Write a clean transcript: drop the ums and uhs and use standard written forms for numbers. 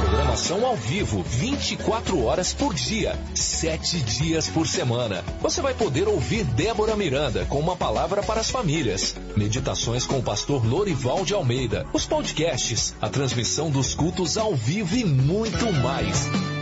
Programação ao vivo, 24 horas por dia, 7 dias por semana. Você vai poder ouvir Débora Miranda com uma palavra para as famílias, meditações com o pastor Lorival de Almeida, os podcasts, a transmissão dos cultos ao vivo e muito mais.